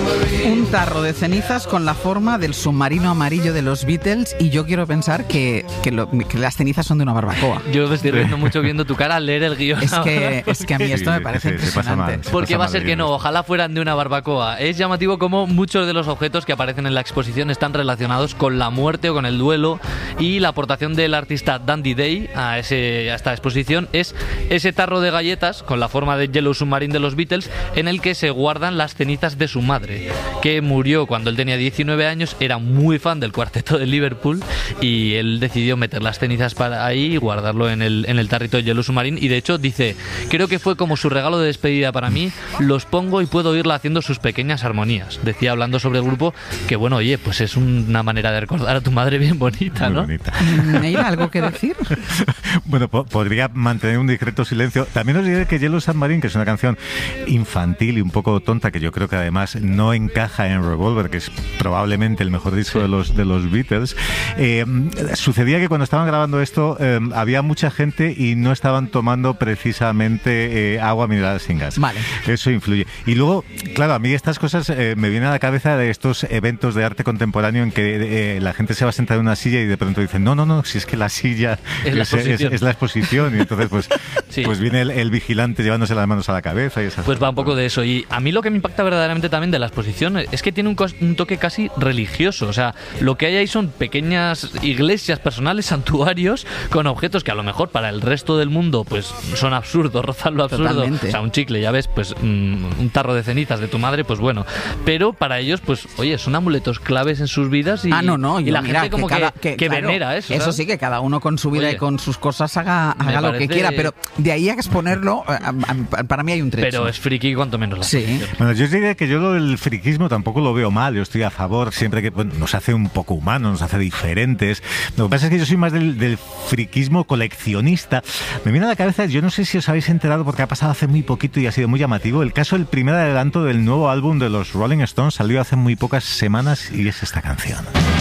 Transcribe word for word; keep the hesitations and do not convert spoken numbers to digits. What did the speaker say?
Un tarro de cenizas con la forma del submarino amarillo de los Beatles, y yo quiero pensar que, que, lo, que las cenizas son de una barbacoa. Yo me estoy riendo mucho viendo tu cara al leer el guión. Es que, es que a mí esto Sí, me parece sí, se pasa impresionante. mal, se Porque pasa va a mal ser que leyendo no, esto. ojalá fueran de una barbacoa. Es llamativo cómo muchos de los objetos que aparecen en la exposición están relacionados con la muerte o con el duelo, y la aportación del artista Dandy Day a, ese, a esta exposición es ese tarro de galletas con la forma de Yellow Submarine de los Beatles, en el que se guardan las cenizas de su madre, que murió cuando él tenía diecinueve años, era muy fan del cuarteto de Liverpool, y él decidió meter las cenizas para ahí y guardarlo en el, en el tarrito de Yellow Submarine. Y de hecho dice, creo que fue como su regalo de despedida para mí, los pongo y puedo oírla haciendo sus pequeñas armonías. Decía, hablando sobre el grupo, que bueno, oye, pues es una manera de recordar a tu madre bien bonita, ¿no? Muy bonita. ¿Neil, algo que decir? Bueno, po- podría mantener un discreto silencio. También os diré que Yellow Submarine, que es una canción infantil y un poco tonta, que yo creo que además no encaja en Revolver, que es probablemente el mejor disco Sí. de los de los Beatles. Eh, sucedía que cuando estaban grabando esto eh, había mucha gente y no estaban tomando precisamente eh, agua mineral sin gas. Vale. Eso influye. Y luego, claro, a mí estas cosas eh, me vienen a la cabeza de estos eventos de arte contemporáneo en que eh, la gente se va a sentar en una silla y de pronto dicen, no, no, no, si es que la silla Es la es, exposición. es la exposición. Y entonces pues, Sí. pues viene el, el vigilante llevándose las manos a la cabeza y esas Pues va cosas. un poco de eso. Y a mí lo que me impacta verdaderamente también de la exposición es que tiene un, cos- un toque casi religioso. O sea, lo que hay ahí son pequeñas iglesias personales, santuarios, con objetos que a lo mejor para el resto del mundo pues son absurdos, rozan lo absurdo. Totalmente. O sea, un chicle, ya ves, pues mm, un tarro de cenizas de tu madre, pues bueno. Pero para ellos, pues, oye, son amuletos claves en sus vidas y, Ah, no, no. y yo, la mira, gente como que, cada- que claro, venera eso. Eso ¿sabes? sí, que cada uno con su vida Oye, y con sus cosas haga, me haga lo que parece- quiera, pero de ahí a exponerlo, eh, a- a- para mí hay un trecho. Pero es friki cuanto menos la Sí. exposición. Bueno, yo os diría que yo lo del friquismo tampoco lo veo mal, yo estoy a favor, siempre que bueno, nos hace un poco humanos, nos hace diferentes. Lo que pasa es que yo soy más del, del friquismo coleccionista. Me viene a la cabeza, yo no sé si os habéis enterado porque ha pasado hace muy poquito y ha sido muy llamativo, el caso del primer adelanto del nuevo álbum de los Rolling Stones, salió hace muy pocas semanas y es esta canción.